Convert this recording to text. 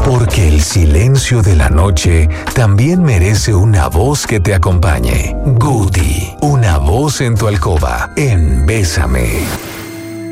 Porque el silencio de la noche también merece una voz que te acompañe. Guti, una voz en tu alcoba, en Bésame.